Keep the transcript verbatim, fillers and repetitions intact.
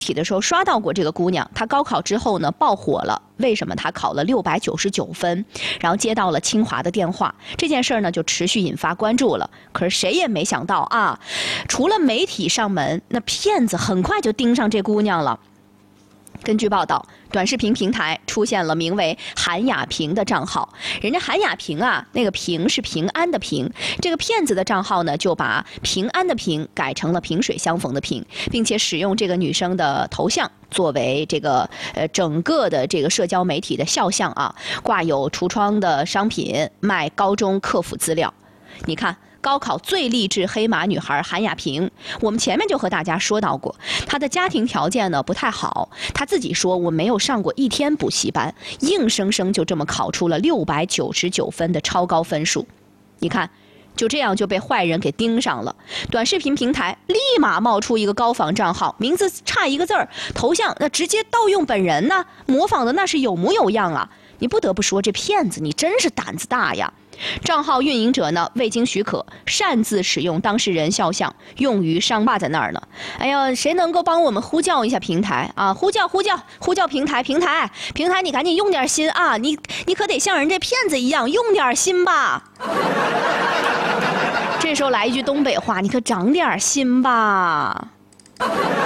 体的时候刷到过这个姑娘，她高考之后呢爆火了。为什么她考了六百九十九分，然后接到了清华的电话？这件事呢就持续引发关注了。可是谁也没想到啊，除了媒体上门，那骗子很快就盯上这姑娘了。根据报道，短视频平台出现了名为韩雅萍的账号。人家韩雅萍啊，那个萍是平安的平，这个骗子的账号呢，就把平安的平改成了萍水相逢的萍，并且使用这个女生的头像作为这个呃整个的这个社交媒体的肖像啊，挂有橱窗的商品，卖高中客服资料。你看。高考最励志黑马女孩韩雅萍，我们前面就和大家说到过，她的家庭条件呢不太好，她自己说我没有上过一天补习班，硬生生就这么考出了六百九十九分的超高分数。你看，就这样就被坏人给盯上了。短视频平台立马冒出一个高仿账号，名字差一个字儿，头像那直接盗用本人呢，模仿的那是有模有样啊！你不得不说，这骗子你真是胆子大呀！账号运营者呢未经许可擅自使用当事人肖像，用于商挂在那儿呢。哎呀，谁能够帮我们呼叫一下平台啊？呼叫呼叫呼叫平台平台平台，你赶紧用点心啊！你你可得像人这骗子一样用点心吧。这时候来一句东北话，你可长点心吧。